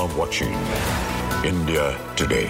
are watching India Today.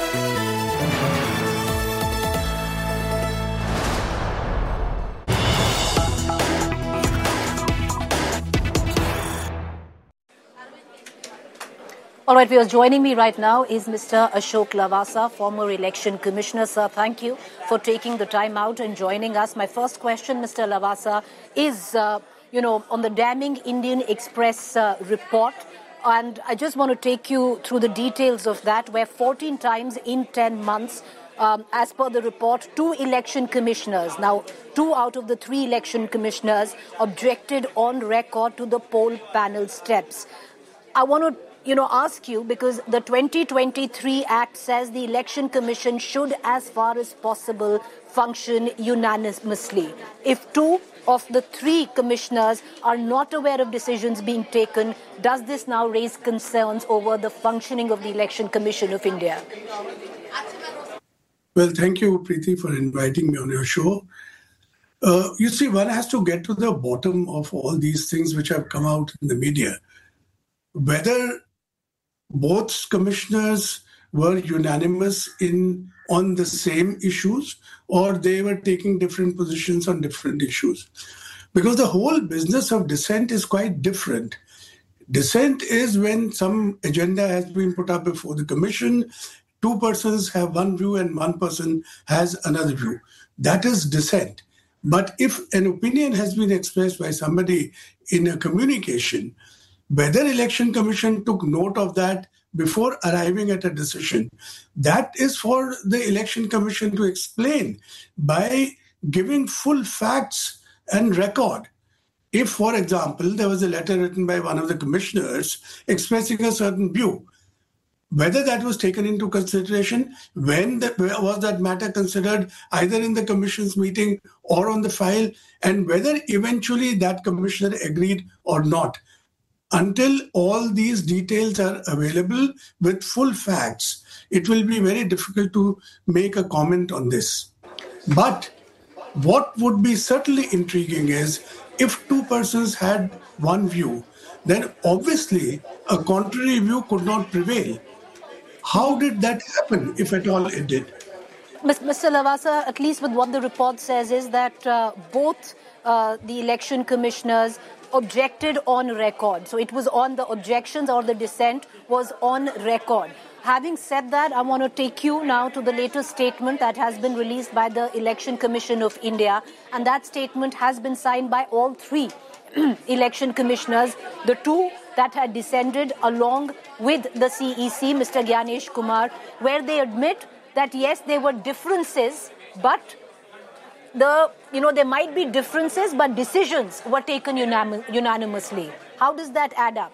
All right, viewers, joining me right now is Mr. Ashok Lavasa, former election commissioner. Sir, thank you for taking the time out and joining us. My first question, Mr. Lavasa, is, on the damning Indian Express report. And I just want to take you through the details of that, where 14 times in 10 months, as per the report, 2 election commissioners, now 2 out of the 3 election commissioners, objected on record to the poll panel steps. I want to ask you, because the 2023 Act says the Election Commission should, as far as possible, function unanimously. If 2 of the 3 commissioners are not aware of decisions being taken, does this now raise concerns over the functioning of the Election Commission of India? Well, thank you, Preeti, for inviting me on your show. You see, one has to get to the bottom of all these things which have come out in the media. Whether both commissioners were unanimous on the same issues, or they were taking different positions on different issues. Because the whole business of dissent is quite different. Dissent is when some agenda has been put up before the commission, 2 persons have one view and 1 person has another view. That is dissent. But if an opinion has been expressed by somebody in a communication, whether Election Commission took note of that before arriving at a decision, that is for the Election Commission to explain by giving full facts and record. If, for example, there was a letter written by one of the commissioners expressing a certain view, whether that was taken into consideration, when was that matter considered, either in the commission's meeting or on the file, and whether eventually that commissioner agreed or not. Until all these details are available with full facts, it will be very difficult to make a comment on this. But what would be certainly intriguing is, if 2 persons had one view, then obviously a contrary view could not prevail. How did that happen, if at all it did? Mr. Lavasa, at least with what the report says, is that both the election commissioners objected on record. So it was on the objections, or the dissent was on record. Having said that, I want to take you now to the latest statement that has been released by the Election Commission of India. And that statement has been signed by all 3 election commissioners, the 2 that had dissented along with the CEC, Mr. Gyanesh Kumar, where they admit that yes, there were differences, but there might be differences, but decisions were taken unanimously. How does that add up?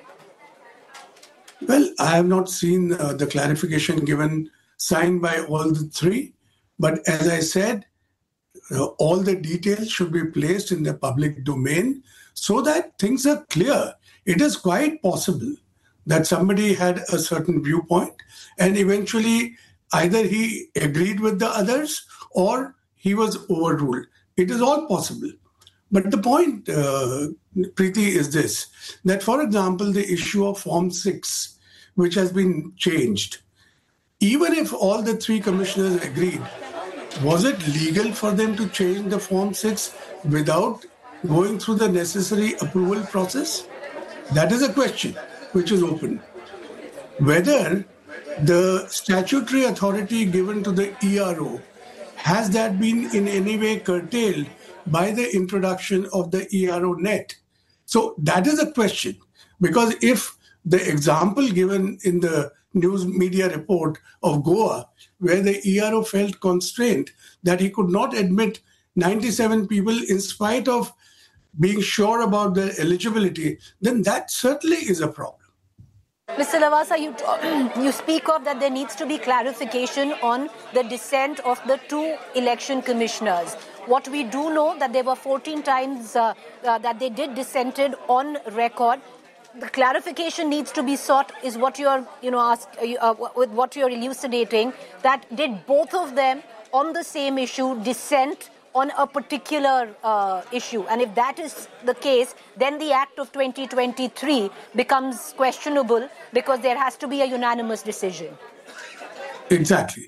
Well, I have not seen the clarification given, signed by all the 3. But as I said, all the details should be placed in the public domain so that things are clear. It is quite possible that somebody had a certain viewpoint and eventually either he agreed with the others or he was overruled. It is all possible. But the point, Preeti, is this, that for example, the issue of Form 6, which has been changed, even if all the 3 commissioners agreed, was it legal for them to change the Form 6 without going through the necessary approval process? That is a question which is open. Whether the statutory authority given to the ERO, has that been in any way curtailed by the introduction of the ERO net? So that is a question, because if the example given in the news media report of Goa, where the ERO felt constrained that he could not admit 97 people in spite of being sure about their eligibility, then that certainly is a problem. Mr. Lavasa, you speak of that there needs to be clarification on the dissent of the 2 election commissioners. What we do know that there were 14 times that they did dissented on record. The clarification needs to be sought is what you're, with what you're elucidating, that did both of them on the same issue dissent on a particular issue. And if that is the case, then the Act of 2023 becomes questionable because there has to be a unanimous decision. Exactly.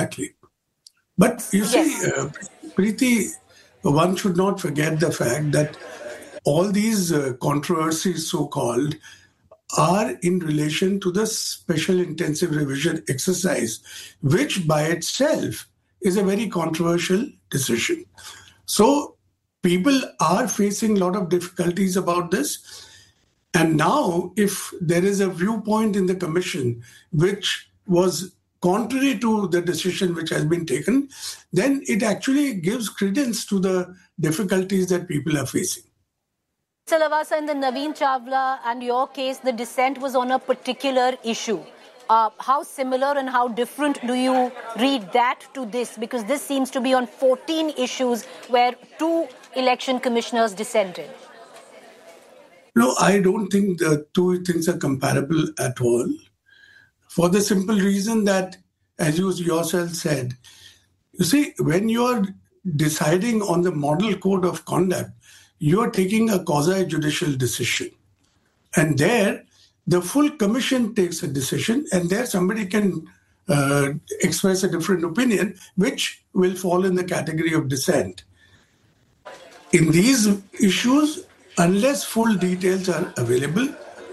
But you see, Yes. Preeti, one should not forget the fact that all these controversies, so-called, are in relation to the special intensive revision exercise, which by itself is a very controversial decision. So people are facing a lot of difficulties about this. And now, if there is a viewpoint in the commission which was contrary to the decision which has been taken, then it actually gives credence to the difficulties that people are facing. Mr. Lavasa, in the Naveen Chawla and your case, the dissent was on a particular issue. How similar and how different do you read that to this? Because this seems to be on 14 issues where 2 election commissioners dissented. No, I don't think the two things are comparable at all. For the simple reason that, as you yourself said, you see, when you're deciding on the model code of conduct, you're taking a quasi-judicial decision. And there, the full commission takes a decision, and there somebody can express a different opinion, which will fall in the category of dissent. In these issues, unless full details are available,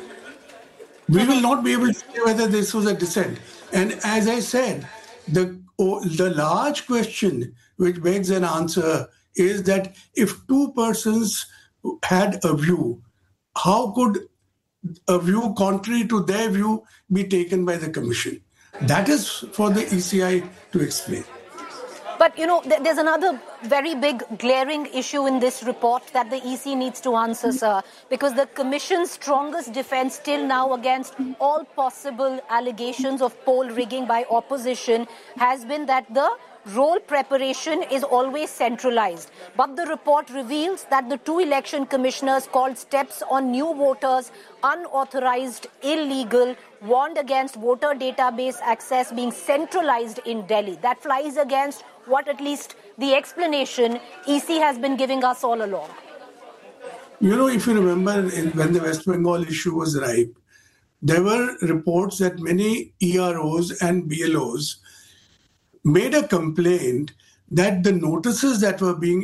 we will not be able to say whether this was a dissent. And as I said, the large question which begs an answer is that if 2 persons had a view, how could a view contrary to their view be taken by the commission? That is for the ECI to explain. But, there's another very big glaring issue in this report that the EC needs to answer, sir, because the Commission's strongest defense till now against all possible allegations of poll rigging by opposition has been that the roll preparation is always centralized. But the report reveals that the 2 election commissioners called steps on new voters unauthorized, illegal, warned against voter database access being centralized in Delhi. That flies against what at least the explanation EC has been giving us all along. If you remember, when the West Bengal issue was ripe, there were reports that many EROs and BLOs made a complaint that the notices that were being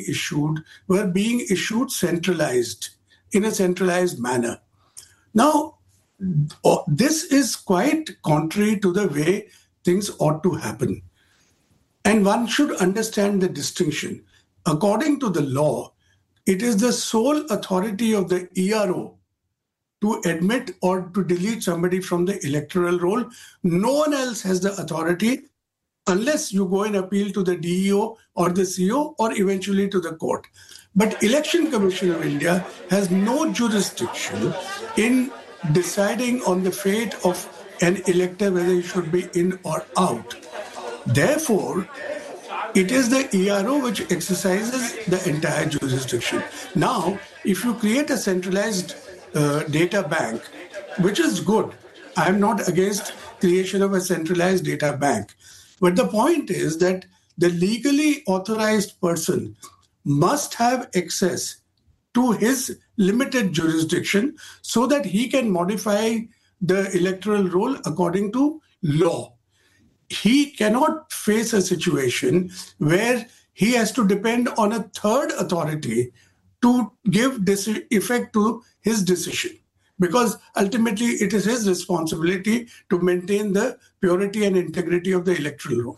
issued centralized, in a centralized manner. Now, this is quite contrary to the way things ought to happen. And one should understand the distinction. According to the law, it is the sole authority of the ERO to admit or to delete somebody from the electoral roll. No one else has the authority unless you go and appeal to the DEO or the CO or eventually to the court. But Election Commission of India has no jurisdiction in deciding on the fate of an elector, whether he should be in or out. Therefore, it is the ERO which exercises the entire jurisdiction. Now, if you create a centralized data bank, which is good, I am not against creation of a centralized data bank. But the point is that the legally authorized person must have access to his limited jurisdiction so that he can modify the electoral roll according to law. He cannot face a situation where he has to depend on a third authority to give effect to his decision, because ultimately it is his responsibility to maintain the purity and integrity of the electoral roll.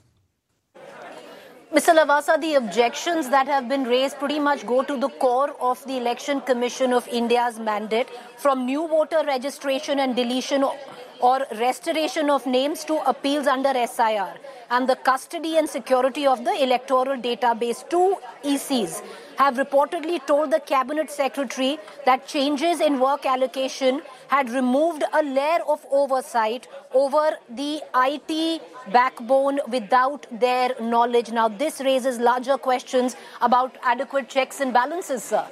Mr. Lavasa, the objections that have been raised pretty much go to the core of the Election Commission of India's mandate, from new voter registration and deletion or restoration of names to appeals under SIR, and the custody and security of the electoral database. 2 ECs have reportedly told the Cabinet Secretary that changes in work allocation had removed a layer of oversight over the IT backbone without their knowledge. Now, this raises larger questions about adequate checks and balances, sir.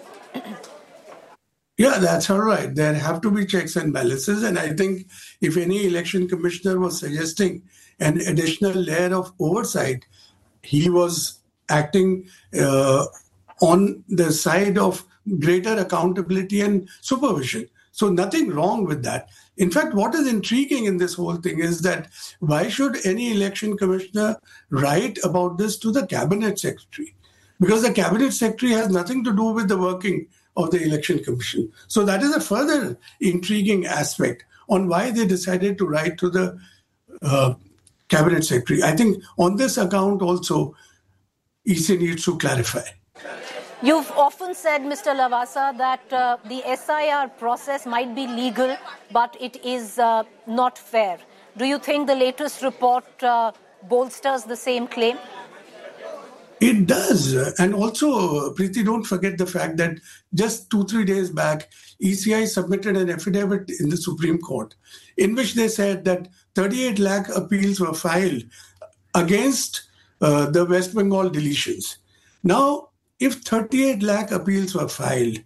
Yeah, that's all right. There have to be checks and balances. And I think if any election commissioner was suggesting an additional layer of oversight, he was acting on the side of greater accountability and supervision. So nothing wrong with that. In fact, what is intriguing in this whole thing is that why should any election commissioner write about this to the cabinet secretary? Because the cabinet secretary has nothing to do with the working of the election commission. So that is a further intriguing aspect on why they decided to write to the cabinet secretary. I think on this account also, EC needs to clarify. You've often said, Mr. Lavasa, that the SIR process might be legal, but it is not fair. Do you think the latest report bolsters the same claim? It does. And also, Preeti, don't forget the fact that just 2-3 days back, ECI submitted an affidavit in the Supreme Court in which they said that 38 lakh appeals were filed against the West Bengal deletions. Now, if 38 lakh appeals were filed,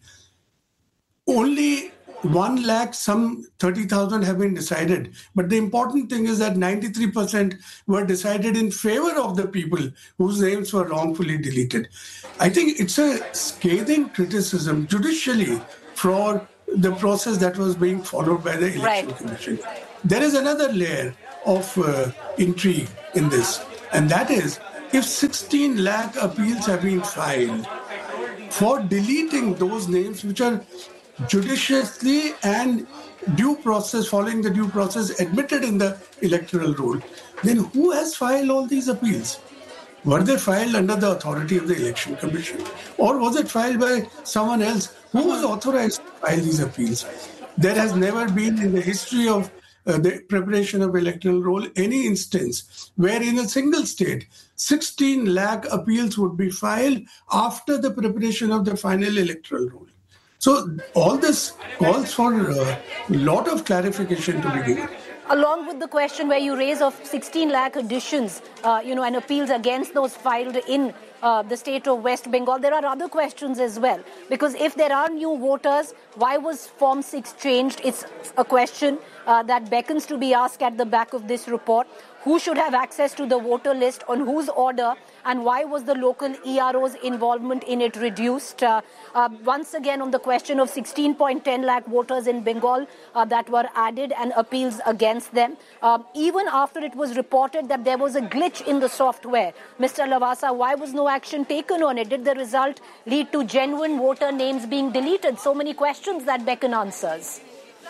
only 1 lakh, some 30,000 have been decided. But the important thing is that 93% were decided in favor of the people whose names were wrongfully deleted. I think it's a scathing criticism judicially for the process that was being followed by the Election Commission. There is another layer of intrigue in this, and that is, if 16 lakh appeals have been filed for deleting those names which are judiciously and following the due process admitted in the electoral roll, then who has filed all these appeals? Were they filed under the authority of the Election Commission? Or was it filed by someone else? Who was authorized to file these appeals? There has never been in the history of the preparation of electoral roll any instance where in a single state 16 lakh appeals would be filed after the preparation of the final electoral roll. So all this calls for a lot of clarification to be given. Along with the question where you raise of 16 lakh additions, and appeals against those filed in the state of West Bengal, there are other questions as well. Because if there are new voters, why was Form 6 changed? It's a question that beckons to be asked at the back of this report. Who should have access to the voter list, on whose order, and why was the local ERO's involvement in it reduced? Once again, on the question of 16.10 lakh voters in Bengal that were added and appeals against them, even after it was reported that there was a glitch in the software, Mr. Lavasa, why was no action taken on it? Did the result lead to genuine voter names being deleted? So many questions that beckon answers.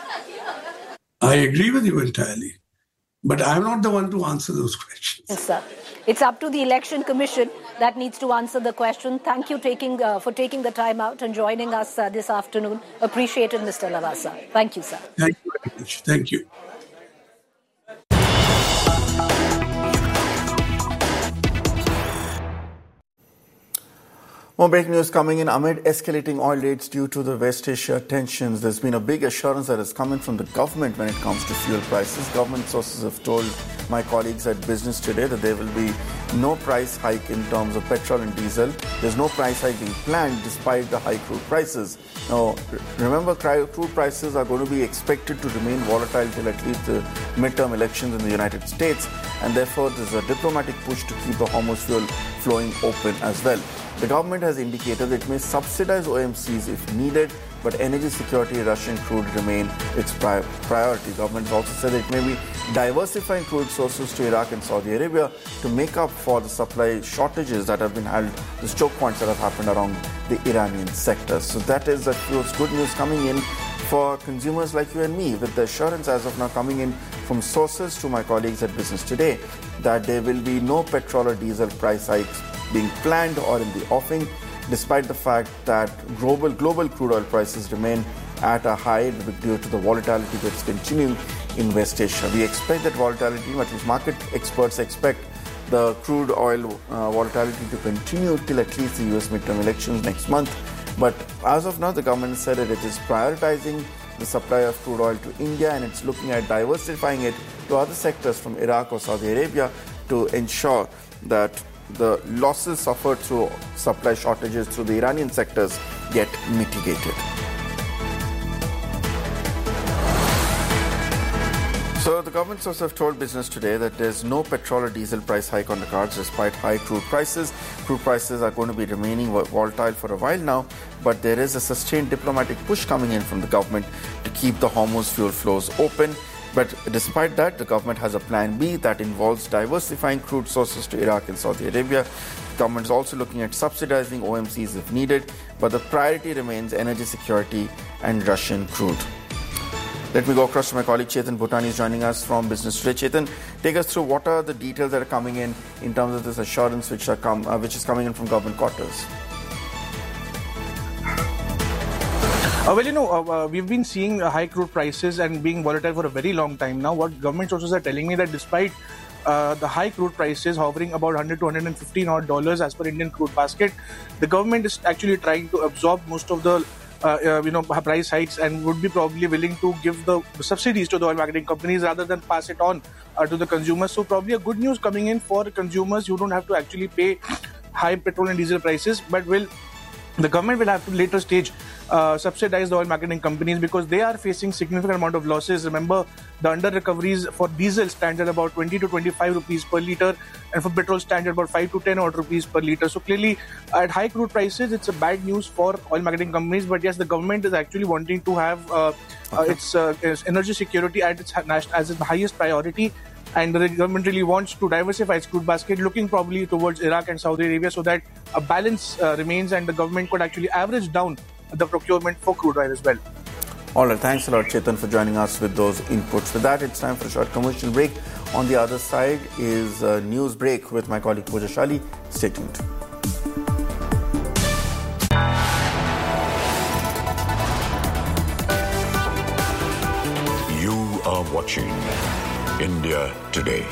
I agree with you entirely. But I'm not the one to answer those questions. Yes, sir. It's up to the Election Commission that needs to answer the question. Thank you for taking the time out and joining us this afternoon. Appreciated, Mr. Lavasa. Thank you, sir. Thank you very much. Thank you. More breaking news coming in amid escalating oil rates due to the West Asia tensions. There's been a big assurance that has come in from the government when it comes to fuel prices. Government sources have told my colleagues at Business Today that there will be no price hike in terms of petrol and diesel. There's no price hike being planned despite the high crude prices. Now, remember, crude prices are going to be expected to remain volatile till at least the midterm elections in the United States, and therefore there's a diplomatic push to keep the Hormuz fuel flowing open as well. The government has indicated that it may subsidize OMCs if needed, but energy security Russian crude remain its priority. The government has also said that it may be diversifying crude sources to Iraq and Saudi Arabia to make up for the supply shortages that have been held, the choke points that have happened around the Iranian sector. So that is good news coming in for consumers like you and me, with the assurance as of now coming in from sources to my colleagues at Business Today that there will be no petrol or diesel price hikes being planned or in the offing, despite the fact that global crude oil prices remain at a high due to the volatility that's continuing in West Asia. We expect that volatility, at least market experts expect the crude oil volatility to continue till at least the US midterm elections next month. But as of now, the government said that it is prioritizing the supply of crude oil to India, and it's looking at diversifying it to other sectors from Iraq or Saudi Arabia to ensure that the losses suffered through supply shortages through the Iranian sectors get mitigated. So the government sources have told Business Today that there's no petrol or diesel price hike on the cards despite high crude prices. Crude prices are going to be remaining volatile for a while now, but there is a sustained diplomatic push coming in from the government to keep the Hormuz fuel flows open. But despite that, the government has a plan B that involves diversifying crude sources to Iraq and Saudi Arabia. The government is also looking at subsidizing OMCs if needed, but the priority remains energy security and Russian crude. Let me go across to my colleague Chetan Bhutani is joining us from Business Today. Chetan, take us through what are the details that are coming in terms of this assurance which is coming in from government quarters. We've been seeing high crude prices and being volatile for a very long time now. What government sources are telling me that despite the high crude prices hovering about $100 to $115 as per Indian crude basket, the government is actually trying to absorb most of the price hikes and would be probably willing to give the subsidies to the oil marketing companies rather than pass it on to the consumers. So probably a good news coming in for consumers. You don't have to actually pay high petrol and diesel prices, but the government will have to later stage subsidize the oil marketing companies because they are facing significant amount of losses. Remember, the under recoveries for diesel stands at about 20 to 25 rupees per litre, and for petrol stands at about 5 to 10 odd rupees per litre. So clearly, at high crude prices, it's a bad news for oil marketing companies. But yes, the government is actually wanting to have its energy security as its highest priority. And the government really wants to diversify its crude basket, looking probably towards Iraq and Saudi Arabia so that a balance remains and the government could actually average down the procurement for crude oil as well. All right, thanks a lot, Chetan, for joining us with those inputs. With that, it's time for a short commercial break. On the other side is a news break with my colleague Pooja Shali. Stay tuned. You are watching India Today.